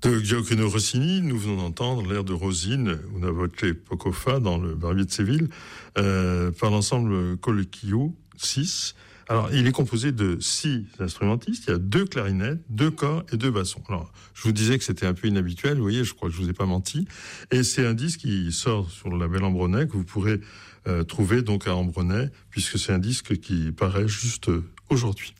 De Gioacchino Rossini, nous venons d'entendre l'air de Rosine, Una voce poco fa, dans le Barbier de Séville, par l'ensemble Collecchio 6. Alors, il est composé de 6 instrumentistes. Il y a 2 clarinettes, 2 corps et 2 bassons. Alors, je vous disais que c'était un peu inhabituel. Vous voyez, je crois que je vous ai pas menti. Et c'est un disque qui sort sur le label Ambronay, que vous pourrez trouver donc à Ambronay, puisque c'est un disque qui paraît juste aujourd'hui.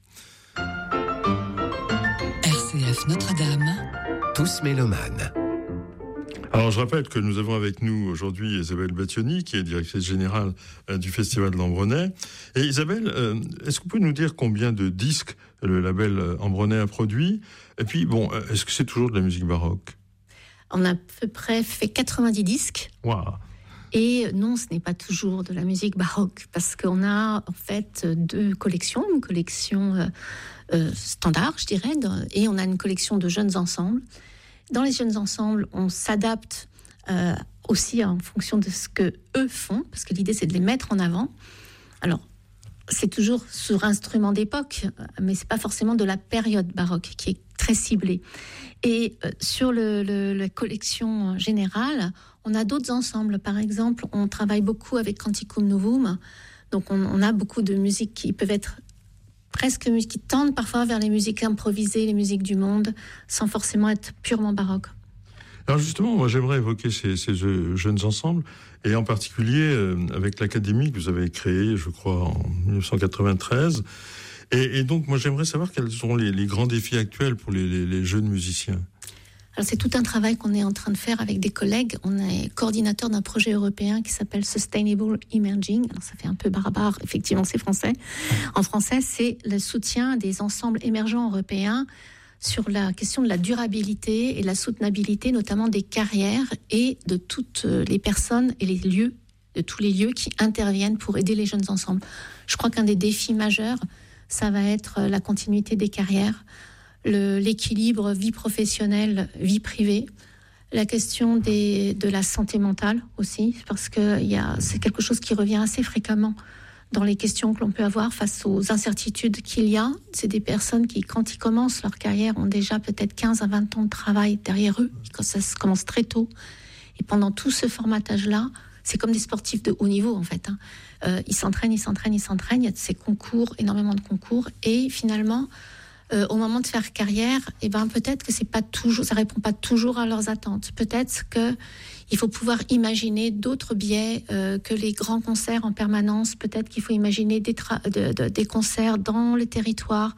RCF Notre-Dame. Tous mélomanes. Alors, je rappelle que nous avons avec nous aujourd'hui Isabelle Battioni, qui est directrice générale du Festival de l'Ambronay. Et Isabelle, est-ce que vous pouvez nous dire combien de disques le label Ambronay a produit ? Et puis, bon, est-ce que c'est toujours de la musique baroque ? On a à peu près fait 90 disques. Waouh ! Et non, ce n'est pas toujours de la musique baroque, parce qu'on a en fait 2 collections. Une collection standard, je dirais, et on a une collection de jeunes ensembles. Dans les jeunes ensembles, on s'adapte aussi en fonction de ce que eux font, parce que l'idée c'est de les mettre en avant. Alors, c'est toujours sur instrument d'époque, mais c'est pas forcément de la période baroque qui est très ciblée. Et sur la collection générale, on a d'autres ensembles. Par exemple, on travaille beaucoup avec Canticum Novum, donc on a beaucoup de musiques qui peuvent être presque qui tendent parfois vers les musiques improvisées, les musiques du monde, sans forcément être purement baroque. Alors justement, moi j'aimerais évoquer ces jeunes ensembles, et en particulier avec l'Académie que vous avez créée, je crois, en 1993. Et donc moi j'aimerais savoir quels sont les grands défis actuels pour les jeunes musiciens. Alors c'est tout un travail qu'on est en train de faire avec des collègues. On est coordinateur d'un projet européen qui s'appelle Sustainable Emerging. Alors ça fait un peu barbare, effectivement c'est français. En français, c'est le soutien des ensembles émergents européens sur la question de la durabilité et de la soutenabilité, notamment des carrières et de toutes les personnes et les lieux, de tous les lieux qui interviennent pour aider les jeunes ensembles. Je crois qu'un des défis majeurs, ça va être la continuité des carrières, l'équilibre vie professionnelle, vie privée, la question de la santé mentale aussi, parce que c'est quelque chose qui revient assez fréquemment dans les questions que l'on peut avoir face aux incertitudes qu'il y a. C'est des personnes qui, quand ils commencent leur carrière, ont déjà peut-être 15 à 20 ans de travail derrière eux, quand ça commence très tôt. Et pendant tout ce formatage-là, c'est comme des sportifs de haut niveau, en fait. Ils s'entraînent. Il y a ces concours, énormément de concours. Et finalement, au moment de faire carrière, peut-être que c'est pas toujours, ça répond pas toujours à leurs attentes. Peut-être que il faut pouvoir imaginer d'autres biais que les grands concerts en permanence. Peut-être qu'il faut imaginer des concerts dans les territoires,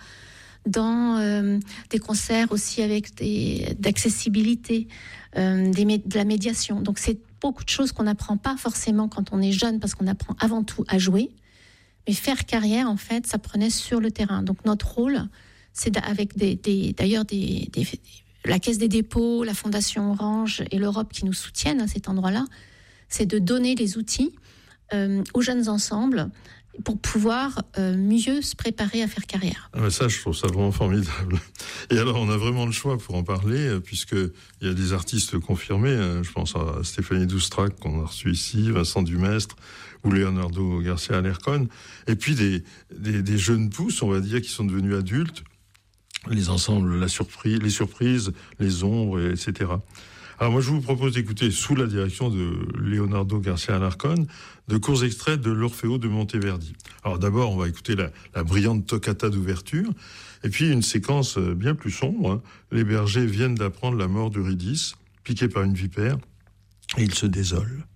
dans des concerts aussi avec d'accessibilité, de la médiation. Donc c'est beaucoup de choses qu'on n'apprend pas forcément quand on est jeune, parce qu'on apprend avant tout à jouer. Mais faire carrière, en fait, ça prenait sur le terrain. Donc notre rôle, c'est avec la Caisse des dépôts, la Fondation Orange et l'Europe qui nous soutiennent à cet endroit-là, c'est de donner les outils aux jeunes ensembles pour pouvoir mieux se préparer à faire carrière. Ah ben ça, je trouve ça vraiment formidable. Et alors, on a vraiment le choix pour en parler, puisqu'il y a des artistes confirmés. Je pense à Stéphanie Doustrac, qu'on a reçu ici, Vincent Dumestre, ou Leonardo Garcia Alarcón. Et puis des jeunes pousses, on va dire, qui sont devenus adultes. Les ensembles, les surprises, les ombres, etc. Alors moi, je vous propose d'écouter, sous la direction de Leonardo Garcia Alarcón, de courts extraits de l'Orfeo de Monteverdi. Alors d'abord, on va écouter la brillante toccata d'ouverture, et puis une séquence bien plus sombre. Hein. Les bergers viennent d'apprendre la mort d'Eurydice, piqué par une vipère, et ils se désolent.